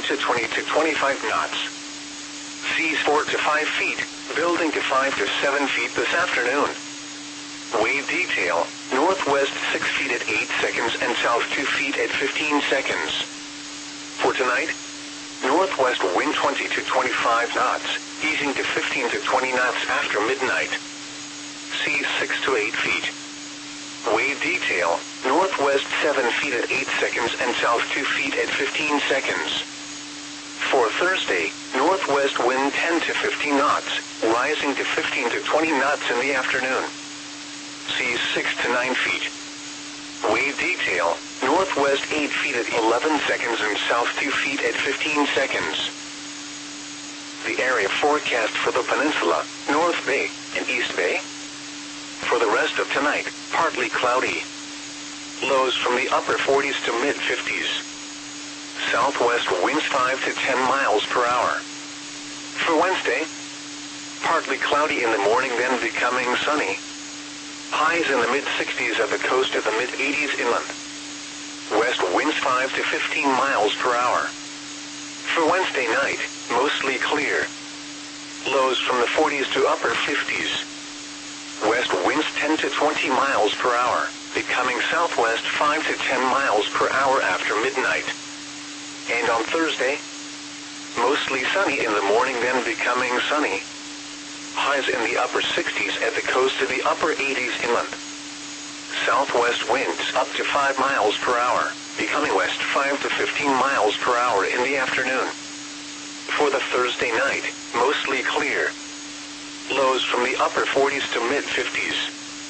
to 20 to 25 knots. Seas 4 to 5 feet, building to 5 to 7 feet this afternoon. Wave detail, northwest 6 feet at 8 seconds and south 2 feet at 15 seconds. For tonight, northwest wind 20 to 25 knots, easing to 15 to 20 knots after midnight. Seas 6 to 8 feet. Wave detail, northwest 7 feet at 8 seconds and south 2 feet at 15 seconds. For Thursday, northwest wind 10 to 15 knots, rising to 15 to 20 knots in the afternoon. Seas 6 to 9 feet. Wave detail, northwest 8 feet at 11 seconds and south 2 feet at 15 seconds. The area forecast for the peninsula, North Bay, and East Bay. For the rest of tonight, partly cloudy. Lows from the upper 40s to mid-50s. Southwest winds 5 to 10 miles per hour. For Wednesday, partly cloudy in the morning, then becoming sunny. Highs in the mid-60s at the coast to the mid-80s inland. West winds 5 to 15 miles per hour. For Wednesday night, mostly clear. Lows from the 40s to upper 50s. West winds 10 to 20 miles per hour, becoming southwest 5 to 10 miles per hour after midnight. And on Thursday, mostly sunny in the morning, then becoming sunny. Highs in the upper 60s at the coast to the upper 80s inland. Southwest winds up to 5 miles per hour, becoming west 5 to 15 miles per hour in the afternoon. For the Thursday night, mostly clear. Lows from the upper 40s to mid-50s.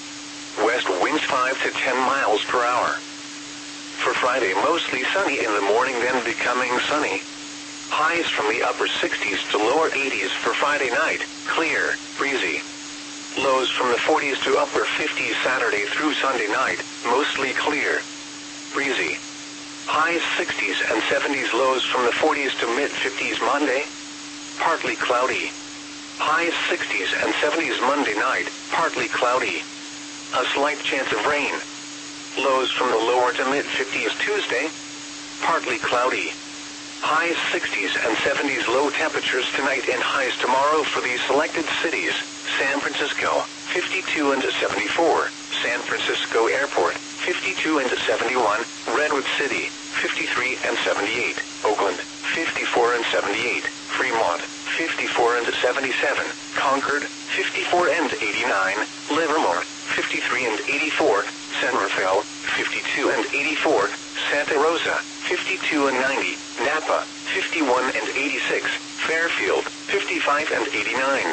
West winds 5 to 10 miles per hour. For Friday, mostly sunny in the morning, then becoming sunny. Highs from the upper 60s to lower 80s for Friday night, clear, breezy. Lows from the 40s to upper 50s Saturday through Sunday night, mostly clear, breezy. Highs 60s and 70s, lows from the 40s to mid-50s Monday, partly cloudy. Highs 60s and 70s Monday night, partly cloudy. A slight chance of rain. Lows from the lower to mid-50s Tuesday, partly cloudy. Highs 60s and 70s, low temperatures tonight and highs tomorrow for these selected cities. San Francisco, 52 and 74. San Francisco Airport, 52 and 71. Redwood City, 53 and 78. Oakland, 54 and 78. Fremont, 54 and 77. Concord, 54 and 89. Livermore, 53 and 84. San Rafael, 52 and 84. Santa Rosa, 52 and 90. Napa, 51 and 86. Fairfield, 55 and 89.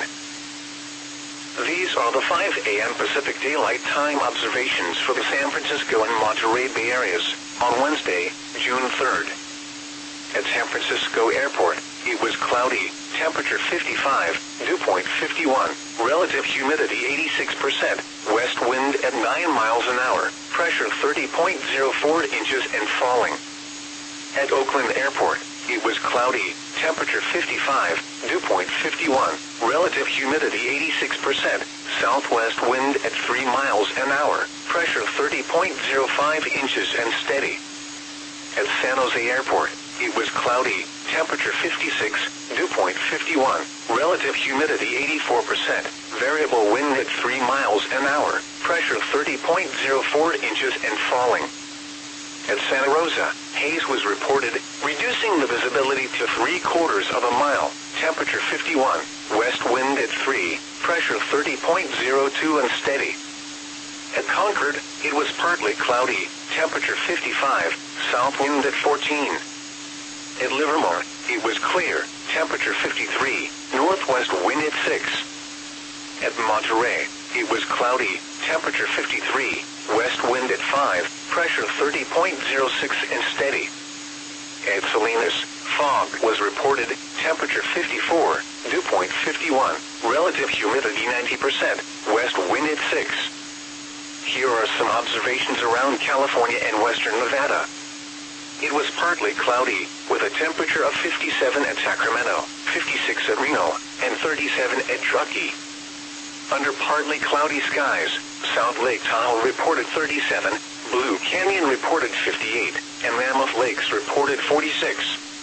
These are the 5 a.m. Pacific Daylight Time observations for the San Francisco and Monterey Bay areas on Wednesday, June 3rd. At San Francisco Airport, it was cloudy, temperature 55, dew point 51, relative humidity 86%, west wind at 9 miles an hour, pressure 30.04 inches and falling. At Oakland Airport, it was cloudy, temperature 55, dew point 51, relative humidity 86%, southwest wind at 3 miles an hour, pressure 30.05 inches and steady. At San Jose Airport, it was cloudy, temperature 56, dew point 51, relative humidity 84%, variable wind at 3 miles an hour, pressure 30.04 inches and falling. At Santa Rosa, haze was reported, reducing the visibility to 3/4 of a mile, temperature 51, west wind at 3, pressure 30.02 and steady. At Concord, it was partly cloudy, temperature 55, south wind at 14. At Livermore, it was clear, temperature 53, northwest wind at 6. At Monterey, it was cloudy, temperature 53, west wind at 5, pressure 30.06 and steady. At Salinas, fog was reported, temperature 54, dew point 51, relative humidity 90%, west wind at 6. Here are some observations around California and western Nevada. It was partly cloudy, with a temperature of 57 at Sacramento, 56 at Reno, and 37 at Truckee. Under partly cloudy skies, South Lake Tahoe reported 37, Blue Canyon reported 58, and Mammoth Lakes reported 46.